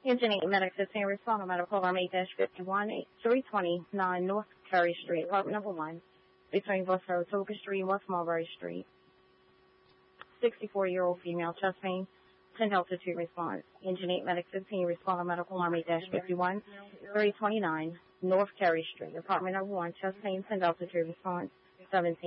Engine 8 Medic 15 respond medical alarm 8-51 329 North Curry Street, apartment number 1, between West Saratoga Street and West Mulberry Street. 64-year-old female, chest pain, 10 altitude response. Engine 8 Medic 15 respond medical alarm 8-51 329 North Curry Street, apartment number 1, chest pain, 10 altitude response. 17